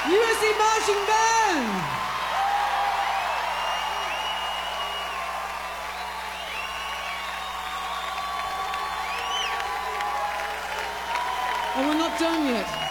USA Marching Band. And we're not done yet.